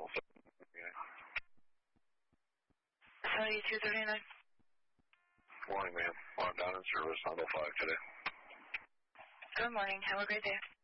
Sorry, 239. Morning, ma'am. I'm down in service on 05 today. Good morning. Have a great day.